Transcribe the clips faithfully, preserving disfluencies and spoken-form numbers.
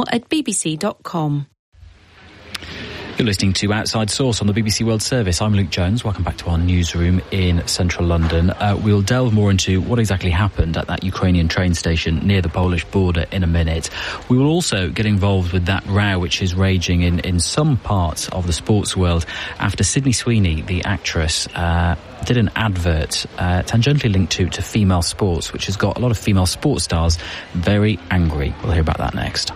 at b b c dot com. You're listening to Outside Source on the B B C World Service. I'm Luke Jones. Welcome back to our newsroom in central London. Uh, we'll delve more into what exactly happened at that Ukrainian train station near the Polish border in a minute. We will also get involved with that row which is raging in, in some parts of the sports world after Sydney Sweeney, the actress, uh, did an advert uh, tangentially linked to, to female sports, which has got a lot of female sports stars very angry. We'll hear about that next.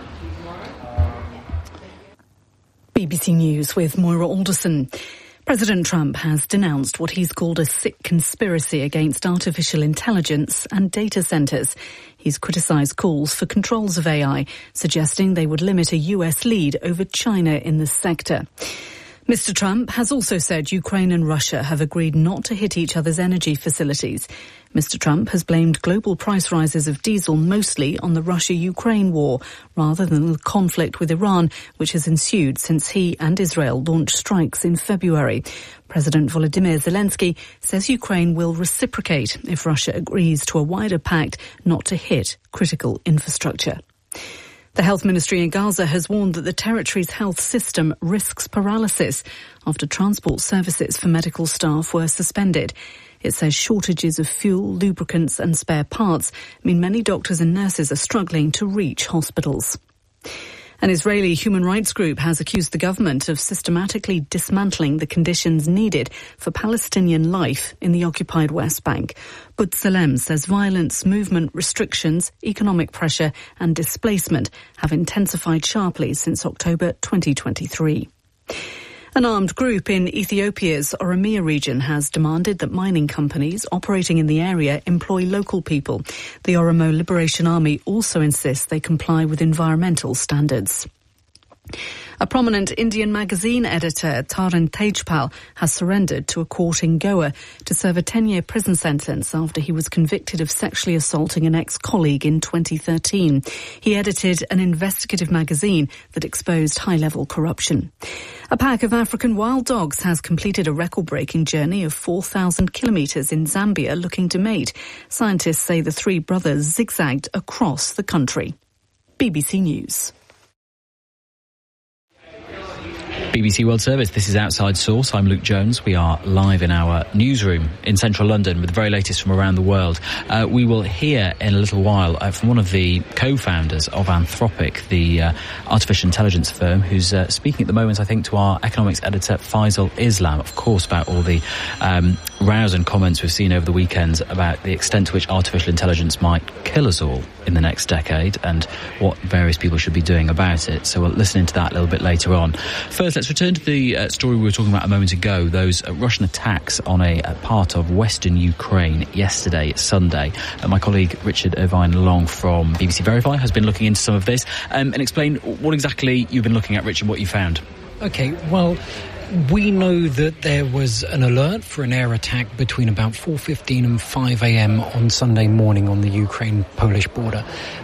B B C News with Moira Alderson. President Trump has denounced what he's called a sick conspiracy against artificial intelligence and data centres. He's criticised calls for controls of A I, suggesting they would limit a U S lead over China in this sector. Mister Trump has also said Ukraine and Russia have agreed not to hit each other's energy facilities. Mister Trump has blamed global price rises of diesel mostly on the Russia-Ukraine war, rather than the conflict with Iran, which has ensued since he and Israel launched strikes in February. President Volodymyr Zelensky says Ukraine will reciprocate if Russia agrees to a wider pact not to hit critical infrastructure. The health ministry in Gaza has warned that the territory's health system risks paralysis after transport services for medical staff were suspended. It says shortages of fuel, lubricants and spare parts mean many doctors and nurses are struggling to reach hospitals. An Israeli human rights group has accused the government of systematically dismantling the conditions needed for Palestinian life in the occupied West Bank. B'Tselem says violence, movement restrictions, economic pressure and displacement have intensified sharply since October twenty twenty-three. An armed group in Ethiopia's Oromia region has demanded that mining companies operating in the area employ local people. The Oromo Liberation Army also insists they comply with environmental standards. A prominent Indian magazine editor, Taran Tejpal, has surrendered to a court in Goa to serve a ten-year prison sentence after he was convicted of sexually assaulting an ex-colleague in twenty thirteen. He edited an investigative magazine that exposed high-level corruption. A pack of African wild dogs has completed a record-breaking journey of four thousand kilometres in Zambia looking to mate. Scientists say the three brothers zigzagged across the country. B B C News. B B C World Service, this is Outside Source. I'm Luke Jones. We are live in our newsroom in central London with the very latest from around the world. Uh, we will hear in a little while uh, from one of the co-founders of Anthropic, the uh, artificial intelligence firm, who's uh, speaking at the moment, I think, to our economics editor, Faisal Islam, of course, about all the um, rows and comments we've seen over the weekend about the extent to which artificial intelligence might kill us all in the next decade and what various people should be doing about it. So we'll listen into that a little bit later on. First, let's return to the uh, story we were talking about a moment ago, those uh, Russian attacks on a, a part of western Ukraine yesterday, Sunday. Uh, my colleague Richard Irvine Long from B B C Verify has been looking into some of this um, and explain what exactly you've been looking at, Richard, what you found. OK, well, we know that there was an alert for an air attack between about four fifteen and five a.m. on Sunday morning on the Ukraine-Polish border.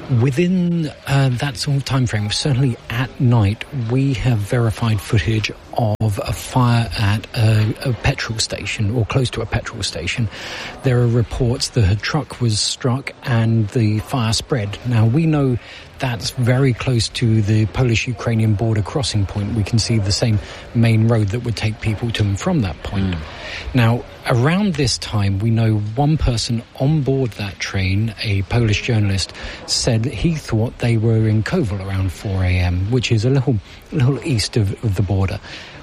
Within uh, that sort of time frame, certainly at night, we have verified footage of a fire at a, a petrol station or close to a petrol station. There are reports that a truck was struck and the fire spread. Now, we know that's very close to the Polish-Ukrainian border crossing point. We can see the same main road that would take people to and from that point. Mm. Now, around this time, we know one person on board that train, a Polish journalist, said he thought they were in Kovel around four a.m., which is a little, little east of, of the border.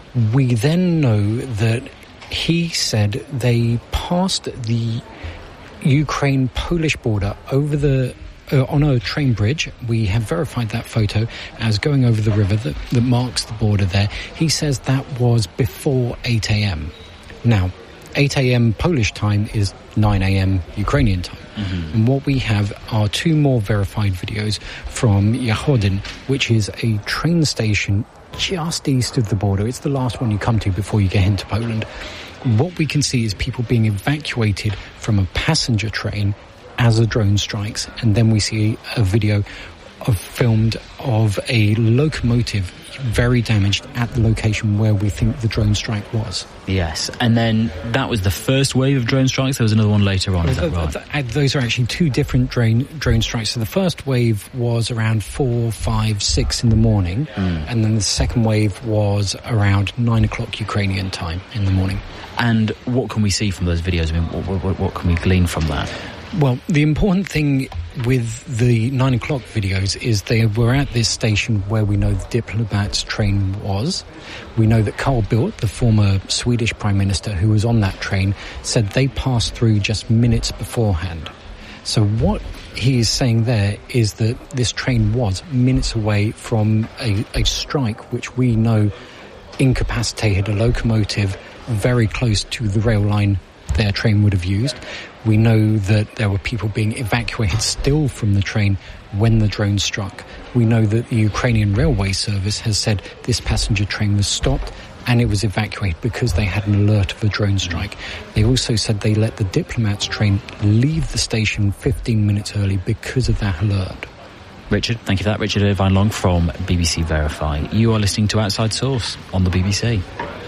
We then know that he said they passed the Ukraine-Polish border over the Uh, on a train bridge. We have verified that photo as going over the river that, that marks the border there. He says that was before eight a.m. Now, eight a.m. Polish time is nine a.m. Ukrainian time. Mm-hmm. And what we have are two more verified videos from Yachodin, which is a train station just east of the border. It's the last one you come to before you get into Poland. What we can see is people being evacuated from a passenger train as a drone strikes, and then we see a video have filmed of a locomotive very damaged at the location where we think the drone strike was. Yes, and then that was the first wave of drone strikes. There was another one later on, is that right? Those are actually two different drone, drone strikes. So the first wave was around four, five, six in the morning, mm. and then the second wave was around nine o'clock Ukrainian time in the morning. And what can we see from those videos? I mean, what, what, what can we glean from that? Well, the important thing with the nine o'clock videos is they were at this station where we know the Diplomats train was. We know that Carl Bildt, the former Swedish Prime Minister who was on that train, said they passed through just minutes beforehand. So what he is saying there is that this train was minutes away from a, a strike which we know incapacitated a locomotive very close to the rail line their train would have used. We know that there were people being evacuated still from the train when the drone struck. We know that the Ukrainian railway service has said this passenger train was stopped and it was evacuated because they had an alert of a drone strike. They also said they let the Diplomats train leave the station fifteen minutes early because of that alert. Richard, thank you for that. Richard Irvine Long from B B C Verify. You are listening to Outside Source on the B B C.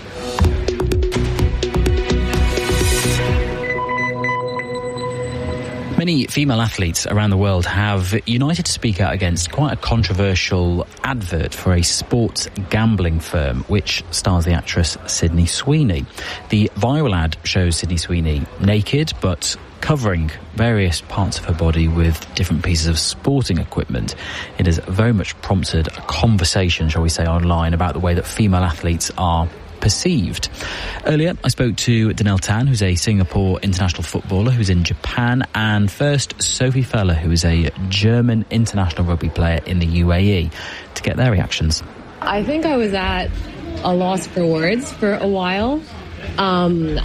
Many female athletes around the world have united to speak out against quite a controversial advert for a sports gambling firm which stars the actress Sydney Sweeney. The viral ad shows Sydney Sweeney naked but covering various parts of her body with different pieces of sporting equipment. It has very much prompted a conversation, shall we say, online about the way that female athletes are perceived. Earlier, I spoke to Danielle Tan, who's a Singapore international footballer who's in Japan, and first Sophie Feller, who is a German international rugby player in the U A E, to get their reactions. I think I was at a loss for words for a while. Um,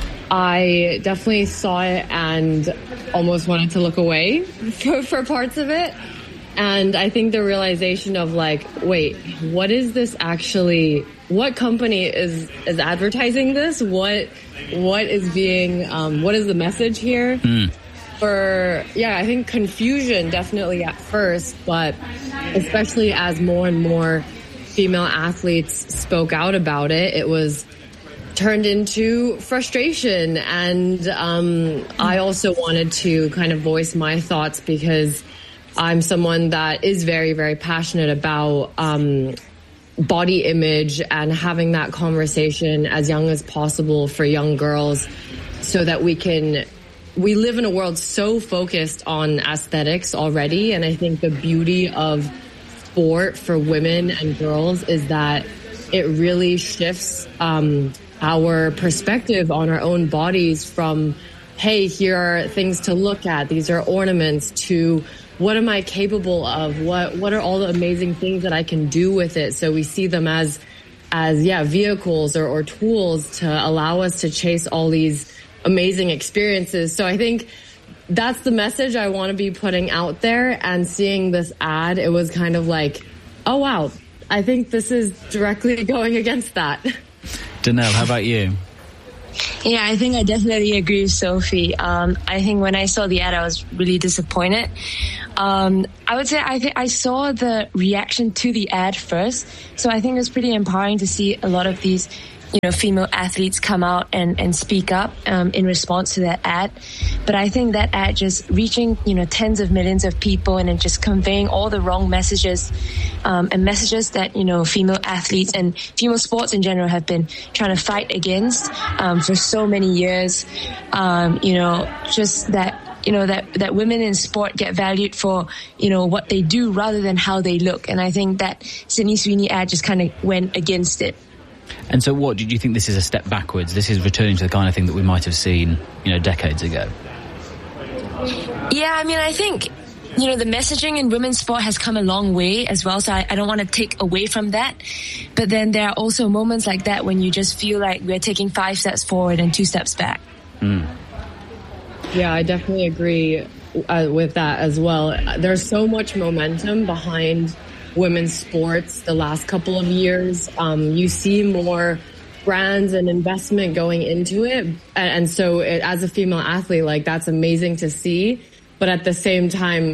I definitely saw it and almost wanted to look away for, for parts of it. And I think the realization of like, wait, what is this actually, what company is, is advertising this? What, what is being, um, what is the message here? Mm. For, yeah, I think confusion definitely at first, but especially as more and more female athletes spoke out about it, it was turned into frustration. And, um, I also wanted to kind of voice my thoughts because I'm someone that is very, very passionate about um, body image and having that conversation as young as possible for young girls so that we can, we live in a world so focused on aesthetics already. And I think the beauty of sport for women and girls is that it really shifts um, our perspective on our own bodies from, hey, here are things to look at, these are ornaments, to what am I capable of? What what are all the amazing things that I can do with it? So we see them as, as yeah, vehicles or, or tools to allow us to chase all these amazing experiences. So I think that's the message I want to be putting out there. And seeing this ad, it was kind of like, oh, wow, I think this is directly going against that. Danelle, how about you? Yeah, I think I definitely agree with Sophie. Um, I think when I saw the ad, I was really disappointed. Um, I would say I think I saw the reaction to the ad first. So I think it was pretty empowering to see a lot of these, you know, female athletes come out and, and speak up um, in response to that ad. But I think that ad just reaching, you know, tens of millions of people and then just conveying all the wrong messages um, and messages that, you know, female athletes and female sports in general have been trying to fight against um, for so many years. Um, you know, just that, you know, that, that women in sport get valued for, you know, what they do rather than how they look. And I think that Sydney Sweeney ad just kind of went against it. And so what, did you think this is a step backwards? This is returning to the kind of thing that we might have seen, you know, decades ago? Yeah, I mean, I think, you know, the messaging in women's sport has come a long way as well, so I, I don't want to take away from that. But then there are also moments like that when you just feel like we're taking five steps forward and two steps back. Mm. Yeah, I definitely agree uh, with that as well. There's so much momentum behind women's sports the last couple of years. Um, you see more brands and investment going into it. And, and so it, as a female athlete, like, that's amazing to see. But at the same time,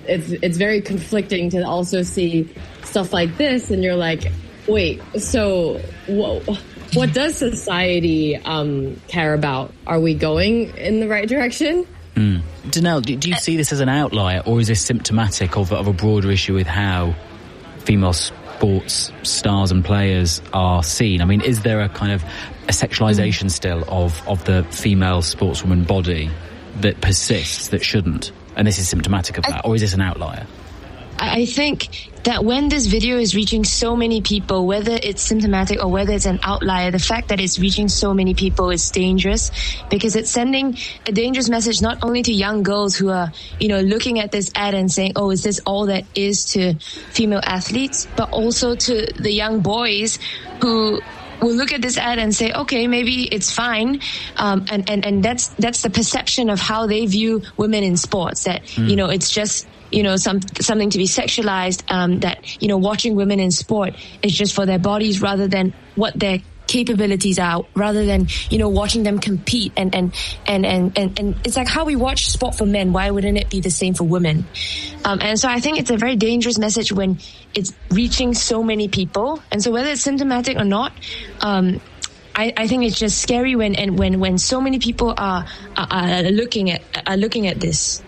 it's it's very conflicting to also see stuff like this, and you're like, wait, so whoa, what does society um, care about? Are we going in the right direction? Mm. Danelle, do, do you see this as an outlier, or is this symptomatic of, of a broader issue with how female sports stars and players are seen? I mean, is there a kind of a sexualization still of, of the female sportswoman body that persists, that shouldn't? And this is symptomatic of that, or is this an outlier? I think that when this video is reaching so many people, whether it's symptomatic or whether it's an outlier, the fact that it's reaching so many people is dangerous, because it's sending a dangerous message not only to young girls who are, you know, looking at this ad and saying, oh, is this all that is to female athletes, but also to the young boys who will look at this ad and say, okay, maybe it's fine. Um, and, and, and that's, that's the perception of how they view women in sports, that, mm. you know, it's just, you know, some, something to be sexualized, um, that, you know, watching women in sport is just for their bodies rather than what their capabilities are, rather than, you know, watching them compete. And, and, and, and, and, and it's like how we watch sport for men. Why wouldn't it be the same for women? Um, and so I think it's a very dangerous message when it's reaching so many people. And so whether it's symptomatic or not, um, I, I think it's just scary when, and when, when so many people are, are, are looking at, are looking at this.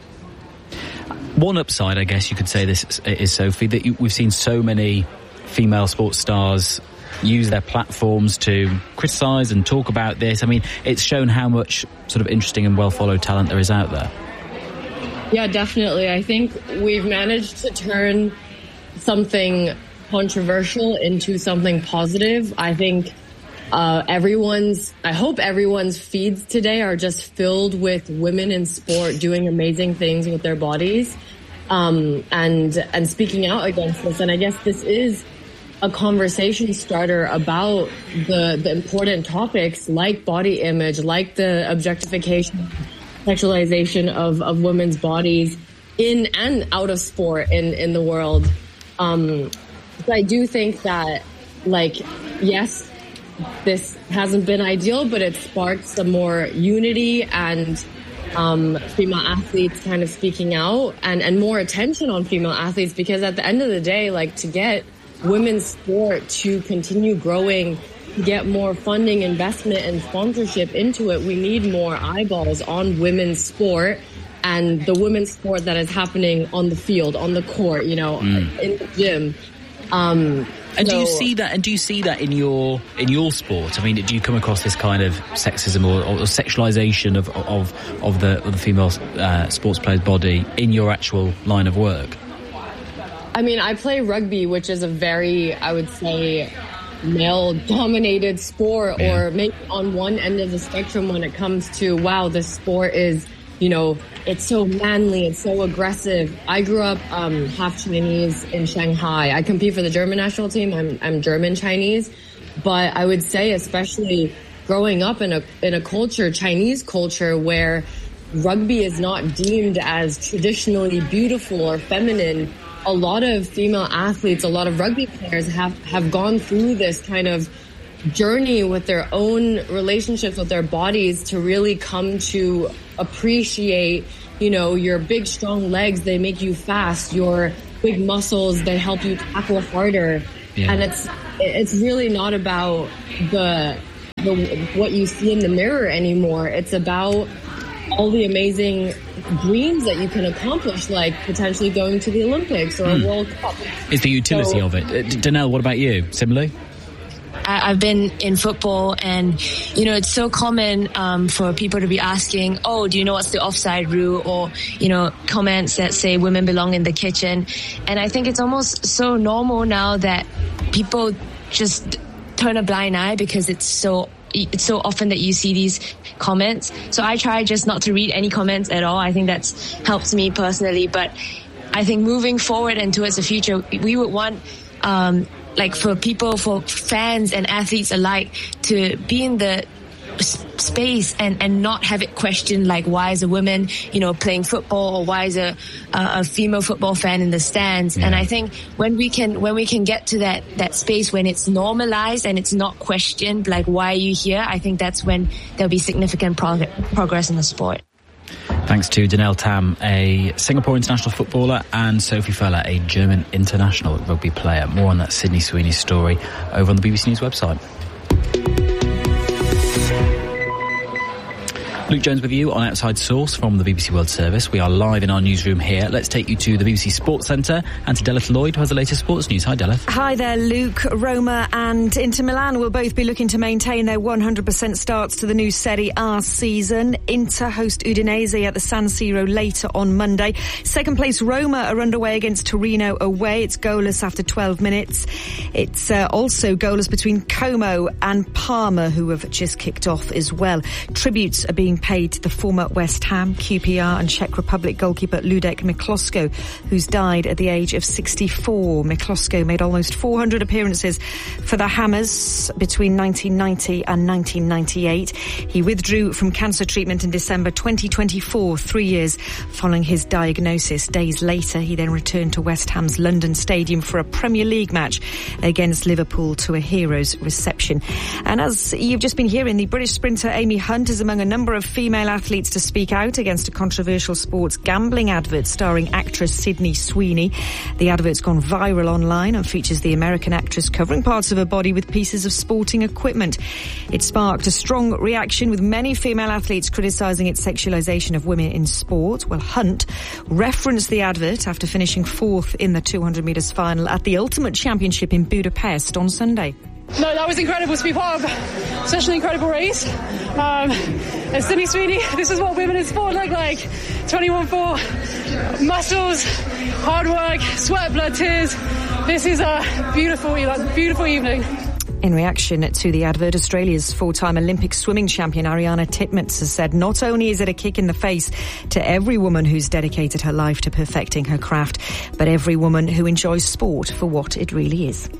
One upside, I guess you could say this is, Sophie, that you, we've seen so many female sports stars use their platforms to criticise and talk about this. I mean, it's shown how much sort of interesting and well-followed talent there is out there. Yeah, definitely. I think we've managed to turn something controversial into something positive. I think uh, everyone's, I hope everyone's feeds today are just filled with women in sport doing amazing things with their bodies, um, and, and speaking out against this. And I guess this is a conversation starter about the, the important topics like body image, like the objectification, sexualization of, of women's bodies in and out of sport in, in the world. Um, so I do think that, like, yes, this hasn't been ideal, but it sparked some more unity and um, female athletes kind of speaking out, and, and more attention on female athletes, because at the end of the day, like, to get women's sport to continue growing, to get more funding, investment, and sponsorship into it, we need more eyeballs on women's sport and the women's sport that is happening on the field, on the court, you know, mm. in the gym. Um, and so, do you see that? And do you see that in your in your sport? I mean, do you come across this kind of sexism or, or sexualization of of of the of the female uh, sports player's body in your actual line of work? I mean, I play rugby, which is a very, I would say, male-dominated sport, yeah. or maybe on one end of the spectrum when it comes to, wow, this sport is, you know, it's so manly, it's so aggressive. I grew up um, half Chinese in Shanghai. I compete for the German national team. I'm, I'm German Chinese. But I would say, especially growing up in a in a culture, Chinese culture, where rugby is not deemed as traditionally beautiful or feminine, a lot of female athletes, a lot of rugby players have, have gone through this kind of journey with their own relationships with their bodies to really come to appreciate, you know, your big, strong legs, they make you fast. Your big muscles, they help you tackle harder. Yeah. And it's it's really not about the the what you see in the mirror anymore. It's about all the amazing dreams that you can accomplish, like potentially going to the Olympics or mm. a World Cup. It's the utility so, of it. Uh, Danelle, what about you? Similarly? I've been in football, and, you know, it's so common um, for people to be asking, oh, do you know what's the offside rule? Or, you know, comments that say women belong in the kitchen. And I think it's almost so normal now that people just turn a blind eye because it's so it's so often that you see these comments. So I try just not to read any comments at all. I think that's helped me personally. But I think moving forward and towards the future, we would want, um, like for people, for fans and athletes alike, to be in the space and, and not have it questioned, like, why is a woman, you know, playing football, or why is a, a female football fan in the stands? Yeah. And I think when we can, when we can get to that, that space when it's normalized and it's not questioned, like, why are you here? I think that's when there'll be significant prog- progress in the sport. Thanks to Danielle Tam, a Singapore international footballer, and Sophie Feller, a German international rugby player. More on that Sydney Sweeney story over on the B B C News website. Luke Jones with you on Outside Source from the B B C World Service. We are live in our newsroom here. Let's take you to the B B C Sports Centre and to Delith Lloyd, who has the latest sports news. Hi, Delith. Hi there, Luke. Roma and Inter Milan will both be looking to maintain their one hundred percent starts to the new Serie A season. Inter host Udinese at the San Siro later on Monday. Second place Roma are underway against Torino away. It's goalless after twelve minutes. It's uh, also goalless between Como and Parma, who have just kicked off as well. Tributes are being paid to the former West Ham, Q P R and Czech Republic goalkeeper Ludek Miklosko, who's died at the age of sixty-four. Miklosko made almost four hundred appearances for the Hammers between nineteen ninety and nineteen ninety-eight. He withdrew from cancer treatment in December twenty twenty-four, three years following his diagnosis. Days later, he then returned to West Ham's London Stadium for a Premier League match against Liverpool to a hero's reception. And as you've just been hearing, the British sprinter Amy Hunt is among a number of female athletes to speak out against a controversial sports gambling advert starring actress Sydney Sweeney. The advert's gone viral online and features the American actress covering parts of her body with pieces of sporting equipment. It sparked a strong reaction, with many female athletes criticising its sexualisation of women in sport. Well, Hunt referenced the advert after finishing fourth in the two hundred metres final at the Ultimate Championship in Budapest on Sunday. No, that was incredible to be part of such an incredible race. Um, and Sydney Sweeney, this is what women in sport look like. twenty-one four, muscles, hard work, sweat, blood, tears. This is a beautiful, beautiful evening. In reaction to the advert, Australia's four-time Olympic swimming champion Ariana Titmuts has said not only is it a kick in the face to every woman who's dedicated her life to perfecting her craft, but every woman who enjoys sport for what it really is.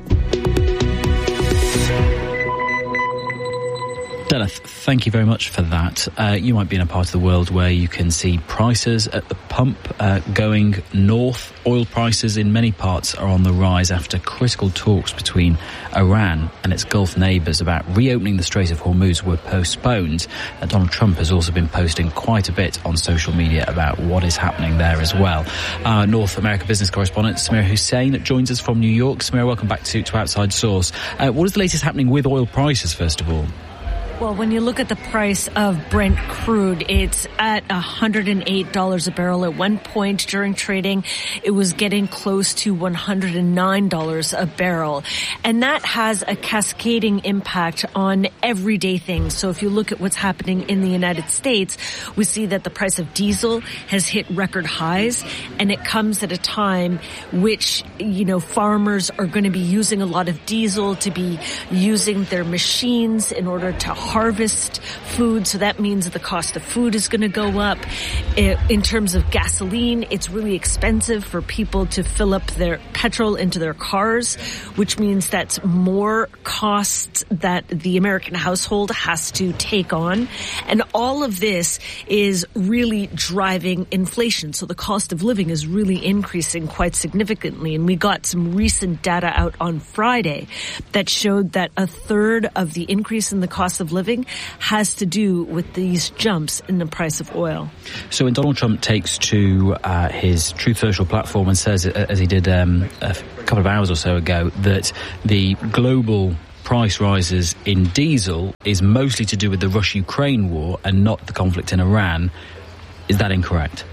Delith, thank you very much for that. Uh, you might be in a part of the world where you can see prices at the pump uh, going north. Oil prices in many parts are on the rise after critical talks between Iran and its Gulf neighbours about reopening the Strait of Hormuz were postponed. Uh, Donald Trump has also been posting quite a bit on social media about what is happening there as well. Our North America business correspondent Samira Hussein joins us from New York. Samira, welcome back to, to Outside Source. Uh, what is the latest happening with oil prices, first of all? Well, when you look at the price of Brent crude, it's at one hundred eight dollars a barrel. At one point during trading, it was getting close to one hundred nine dollars a barrel. And that has a cascading impact on everyday things. So if you look at what's happening in the United States, we see that the price of diesel has hit record highs, and it comes at a time which, you know, farmers are going to be using a lot of diesel to be using their machines in order to harvest food, so that means the cost of food is going to go up. In terms of gasoline, it's really expensive for people to fill up their petrol into their cars, which means that's more costs that the American household has to take on. And all of this is really driving inflation. So the cost of living is really increasing quite significantly. And we got some recent data out on Friday that showed that a third of the increase in the cost of living has to do with these jumps in the price of oil. So when Donald Trump takes to uh, his Truth Social platform and says, as he did um, a couple of hours or so ago, that the global price rises in diesel is mostly to do with the Russia-Ukraine war and not the conflict in Iran, is that incorrect?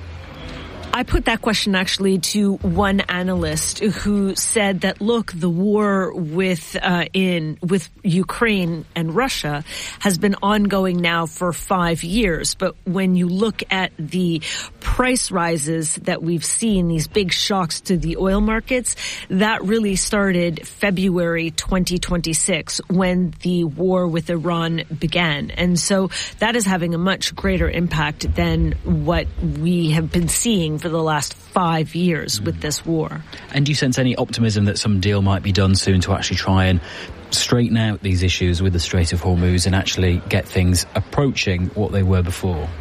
I put that question actually to one analyst who said that, look, the war with uh, in with Ukraine and Russia has been ongoing now for five years. But when you look at the price rises that we've seen, these big shocks to the oil markets, that really started February twenty twenty-six when the war with Iran began. And so that is having a much greater impact than what we have been seeing for the last five years with this war. And do you sense any optimism that some deal might be done soon to actually try and straighten out these issues with the Strait of Hormuz and actually get things approaching what they were before?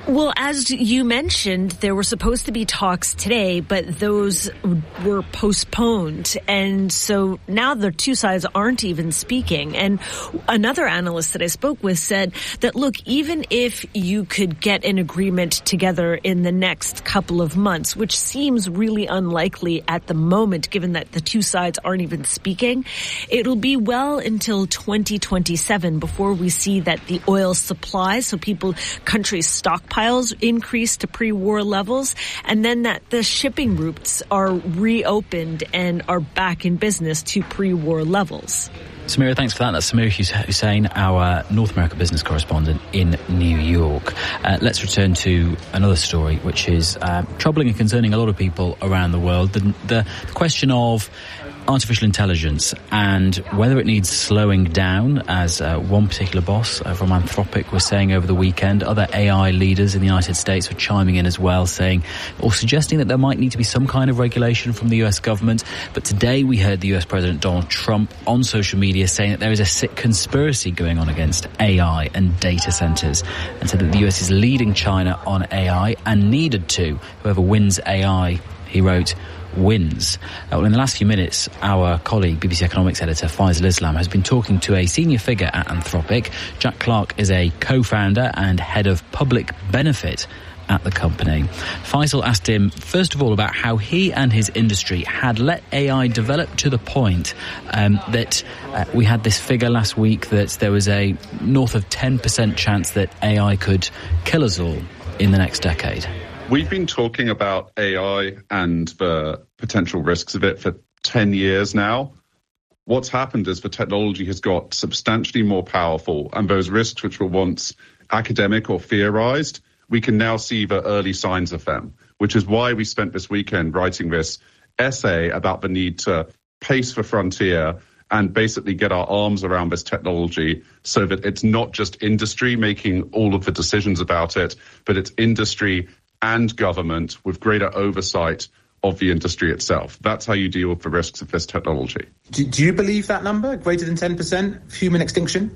Well, as you mentioned, there were supposed to be talks today, but those were postponed. And so now the two sides aren't even speaking. And another analyst that I spoke with said that, look, even if you could get an agreement together in the next couple of months, which seems really unlikely at the moment, given that the two sides aren't even speaking, it'll be well until twenty twenty-seven before we see that the oil supply, so people, countries stockpile, increase to pre-war levels, and then that the shipping routes are reopened and are back in business to pre-war levels. Samira, thanks for that. That's Samira Hussein, our North America business correspondent in New York. Uh, let's return to another story, which is uh, troubling and concerning a lot of people around the world. The, the question of artificial intelligence and whether it needs slowing down, as uh, one particular boss uh, from Anthropic was saying over the weekend. Other A I leaders in the United States were chiming in as well, saying or suggesting that there might need to be some kind of regulation from the U S government. But today we heard the U S President Donald Trump on social media saying that there is a sick conspiracy going on against A I and data centers, and said that the U S is leading China on A I and needed to. Whoever wins A I, he wrote, wins. Uh, well, in the last few minutes, our colleague, B B C Economics editor Faisal Islam, has been talking to a senior figure at Anthropic. Jack Clark is a co-founder and head of public benefit at the company. Faisal asked him, first of all, about how he and his industry had let A I develop to the point um, that uh, we had this figure last week that there was a north of ten percent chance that A I could kill us all in the next decade. We've been talking about A I and the potential risks of it for ten years now. What's happened is the technology has got substantially more powerful, and those risks which were once academic or theorized, we can now see the early signs of them, which is why we spent this weekend writing this essay about the need to pace the frontier and basically get our arms around this technology so that it's not just industry making all of the decisions about it, but it's industry and government with greater oversight of the industry itself. That's how you deal with the risks of this technology. Do, do you believe that number, greater than ten percent human extinction?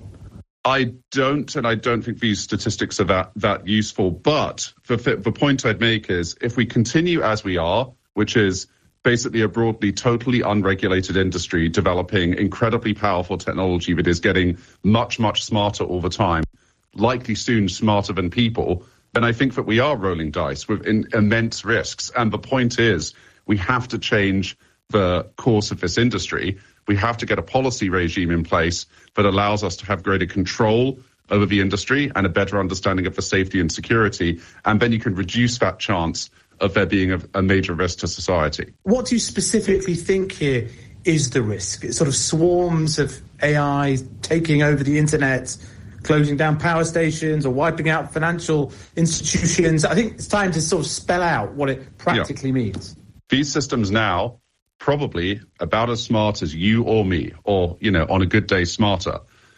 I don't, and I don't think these statistics are that, that useful. But the, the point I'd make is if we continue as we are, which is basically a broadly totally unregulated industry developing incredibly powerful technology that is getting much, much smarter all the time, likely soon smarter than people, then I think that we are rolling dice with in, immense risks. And the point is, we have to change the course of this industry. We have to get a policy regime in place that allows us to have greater control over the industry and a better understanding of the safety and security. And then you can reduce that chance of there being a, a major risk to society. What do you specifically think here is the risk? It's sort of swarms of A I taking over the internet, closing down power stations or wiping out financial institutions. I think it's time to sort of spell out what it practically yeah. means. These systems now, probably about as smart as you or me, or, you know, on a good day, smarter.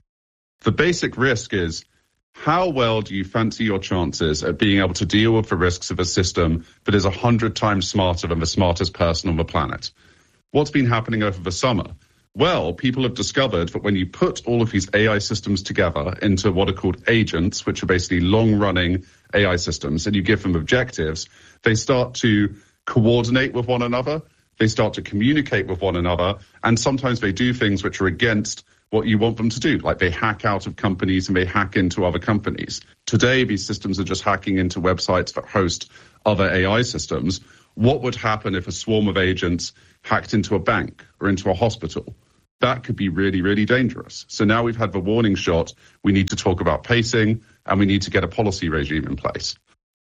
The basic risk is, how well do you fancy your chances at being able to deal with the risks of a system that is a hundred times smarter than the smartest person on the planet? What's been happening over the summer? Well, people have discovered that when you put all of these A I systems together into what are called agents, which are basically long-running A I systems, and you give them objectives, they start to coordinate with one another, they start to communicate with one another, and sometimes they do things which are against what you want them to do, like they hack out of companies and they hack into other companies. Today, these systems are just hacking into websites that host other A I systems. What would happen if a swarm of agents hacked into a bank or into a hospital? That could be really, really dangerous. So now we've had the warning shot. We need to talk about pacing and we need to get a policy regime in place.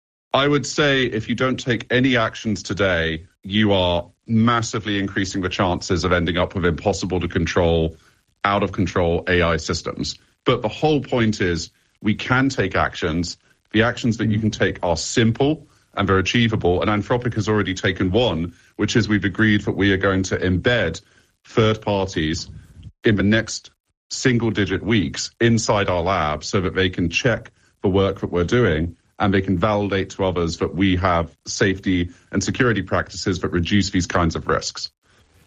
I would say if you don't take any actions today, you are massively increasing the chances of ending up with impossible to control, out of control A I systems. But the whole point is we can take actions. The actions that you can take are simple and they're achievable. And Anthropic has already taken one, which is we've agreed that we are going to embed third parties in the next single digit weeks inside our lab so that they can check the work that we're doing and they can validate to others that we have safety and security practices that reduce these kinds of risks.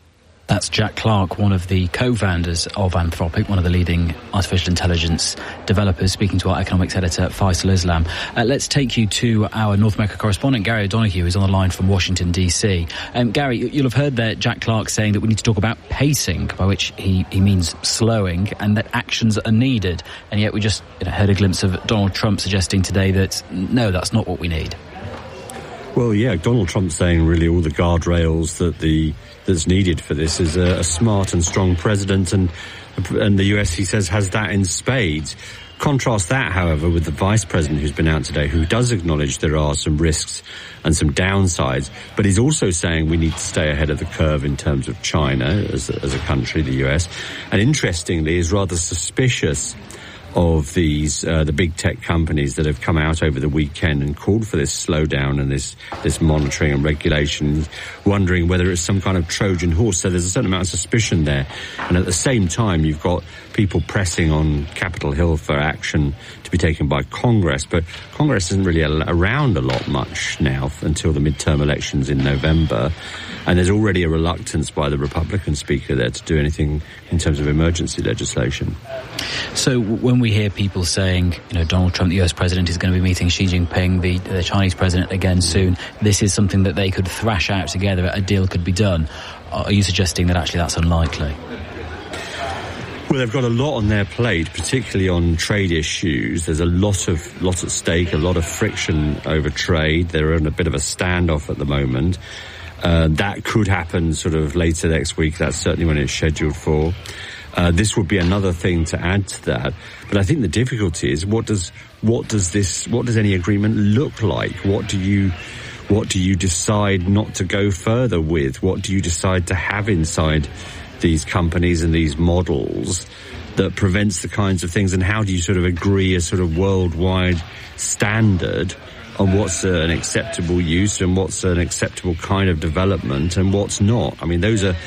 That's Jack Clark, one of the co-founders of Anthropic, one of the leading artificial intelligence developers, speaking to our economics editor, Faisal Islam. Uh, let's take you to our North America correspondent, Gary O'Donoghue, who's on the line from Washington, D C. Um, Gary, you'll have heard there Jack Clark saying that we need to talk about pacing, by which he, he means slowing, and that actions are needed. And yet we just you know, heard a glimpse of Donald Trump suggesting today that, no, that's not what we need. Well, yeah, Donald Trump saying really all the guardrails that the that's needed for this is a, a smart and strong president, and and the U S, he says, has that in spades. Contrast that, however, with the vice president who's been out today, who does acknowledge there are some risks and some downsides, but he's also saying we need to stay ahead of the curve in terms of China as a, as a country, the U S, and interestingly is rather suspicious of these, uh, the big tech companies that have come out over the weekend and called for this slowdown and this, this monitoring and regulation, wondering whether it's some kind of Trojan horse. So there's a certain amount of suspicion there. And at the same time, you've got people pressing on Capitol Hill for action to be taken by Congress. But Congress isn't really around a lot much now until the midterm elections in November. And there's already a reluctance by the Republican Speaker there to do anything in terms of emergency legislation. So when we hear people saying, you know, Donald Trump, the U S president, is going to be meeting Xi Jinping, the, the Chinese president, again soon, this is something that they could thrash out together, a deal could be done. Are you suggesting that actually that's unlikely? Well, they've got a lot on their plate, particularly on trade issues. There's a lot of lot at stake, a lot of friction over trade. They're in a bit of a standoff at the moment. Uh, that could happen sort of later next week. That's certainly when it's scheduled for. Uh, this would be another thing to add to that. But I think the difficulty is what does what does this what does any agreement look like? What do you what do you decide not to go further with? What do you decide to have inside these companies and these models that prevents the kinds of things? And how do you sort of agree a sort of worldwide standard on what's uh, an acceptable use and what's an acceptable kind of development and what's not? I mean, those are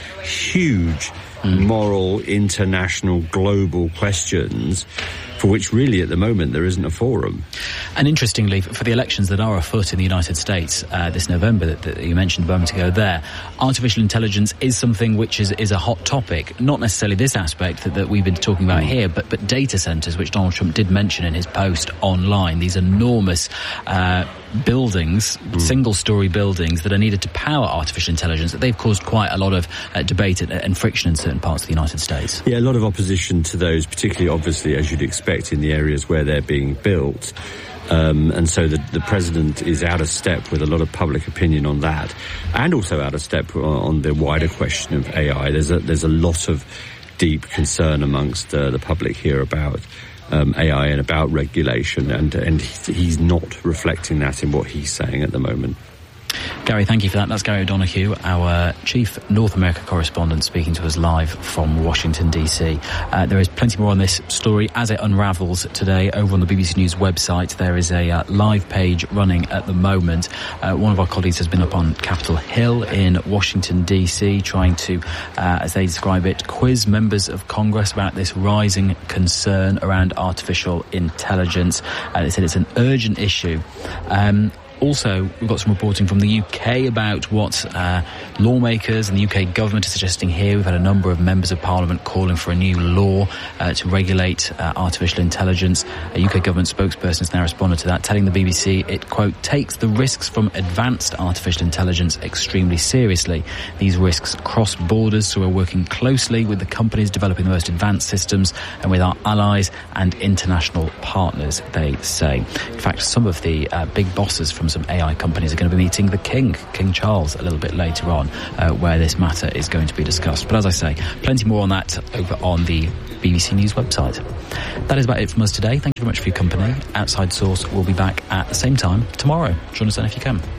huge mm. moral, international, global questions for which really at the moment there isn't a forum. And interestingly, for the elections that are afoot in the United States uh, this November that, that you mentioned a moment ago there, artificial intelligence is something which is, is a hot topic. Not necessarily this aspect that, that we've been talking about here, but, but data centres, which Donald Trump did mention in his post online, these enormous uh, buildings, mm. single-storey buildings that are needed to power artificial intelligence, that they've caused quite a lot of uh, debate and, and friction in certain parts of the United States. Yeah, a lot of opposition to those, particularly obviously, as you'd expect, in the areas where they're being built. Um, and so the, the president is out of step with a lot of public opinion on that, and also out of step on, on the wider question of A I. There's a, there's a lot of deep concern amongst uh, the public here about um, A I and about regulation, and, and he's not reflecting that in what he's saying at the moment. Gary, thank you for that. That's Gary O'Donoghue, our chief North America correspondent, speaking to us live from Washington, D C. Uh, there is plenty more on this story as it unravels today over on the B B C News website. There is a uh, live page running at the moment. Uh, one of our colleagues has been up on Capitol Hill in Washington, D C, trying to, uh, as they describe it, quiz members of Congress about this rising concern around artificial intelligence. Uh, they said it's an urgent issue. Um, Also, we've got some reporting from the U K about what uh, lawmakers and the U K government are suggesting here. We've had a number of members of Parliament calling for a new law uh, to regulate uh, artificial intelligence. A U K government spokesperson has now responded to that, telling the B B C it, quote, takes the risks from advanced artificial intelligence extremely seriously. These risks cross borders, so we're working closely with the companies developing the most advanced systems and with our allies and international partners, they say. In fact, some of the uh, big bosses from some A I companies are going to be meeting the King, King Charles, a little bit later on, uh, where this matter is going to be discussed. But as I say, plenty more on that over on the B B C News website. That is about it from us today. Thank you very much for your company. Outside Source will be back at the same time tomorrow. Join us then if you can.